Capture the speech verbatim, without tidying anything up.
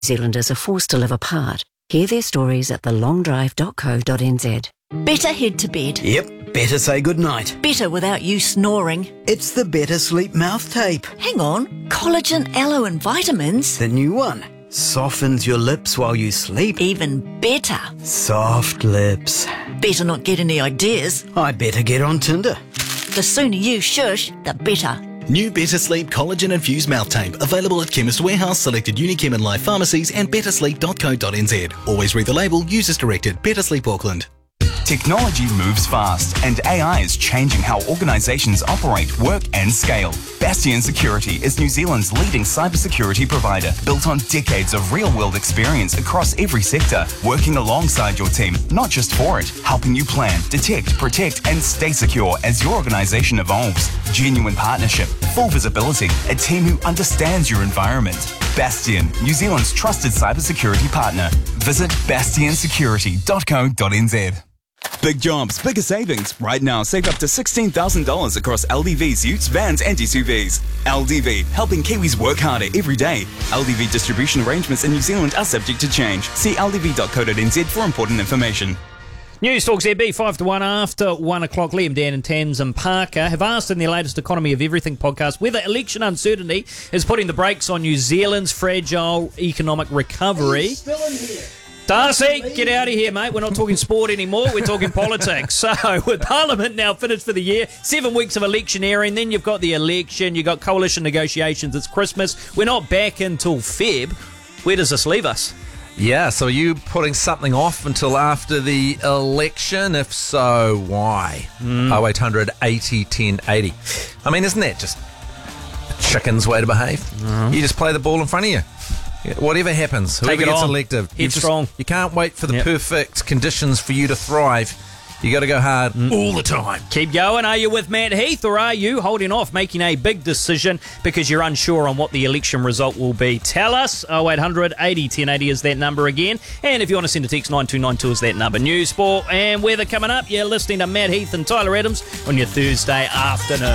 Zealanders are forced to live apart. Hear their stories at the long drive dot co dot n z. Better head to bed. Yep, better say goodnight. Better without you snoring. It's the Better Sleep mouth tape. Hang on, collagen, aloe and vitamins. The new one. Softens your lips while you sleep. Even better. Soft lips. Better not get any ideas. I better get on Tinder. The sooner you shush, the better. New Better Sleep Collagen Infused Mouth Tape. Available at Chemist Warehouse, selected Unichem and Life pharmacies and better sleep dot co dot n z. Always read the label. Use as directed. Better Sleep Auckland. Technology moves fast, and A I is changing how organisations operate, work and scale. Bastion Security is New Zealand's leading cybersecurity provider, built on decades of real-world experience across every sector, working alongside your team, not just for it, helping you plan, detect, protect and stay secure as your organisation evolves. Genuine partnership, full visibility, a team who understands your environment. Bastion, New Zealand's trusted cybersecurity partner. Visit bastion security dot co dot n z. Big jobs, bigger savings. Right now, save up to sixteen thousand dollars across L D V's utes, vans and S U Vs. L D V, helping Kiwis work harder every day. L D V distribution arrangements in New Zealand are subject to change. See l d v dot co dot n z for important information. News Talk Z B, five to one after one o'clock. Liam, Dan and Tamsin Parker have asked in their latest Economy of Everything podcast whether election uncertainty is putting the brakes on New Zealand's fragile economic recovery. He's still in here. Darcy, get out of here, mate. We're not talking sport anymore. We're talking politics. So, with Parliament now finished for the year, seven weeks of electioneering, then you've got the election, you've got coalition negotiations, it's Christmas. We're not back until Feb. Where does this leave us? Yeah, so are you putting something off until after the election? If so, why? Mm. oh eight hundred eighty ten eighty. I mean, isn't that just a chicken's way to behave? Mm-hmm. You just play the ball in front of you. Whatever happens, whoever Take it gets on. elected, you, Headstrong. just, you can't wait for the Yep. perfect conditions for you to thrive. You got to go hard Mm. all the time. Keep going. Are you with Matt Heath, or are you holding off making a big decision because you're unsure on what the election result will be? Tell us. oh eight hundred eighty ten eighty is that number again. And if you want to send a text, nine two nine two is that number. News, sport and weather coming up. You're listening to Matt Heath and Tyler Adams on your Thursday afternoon.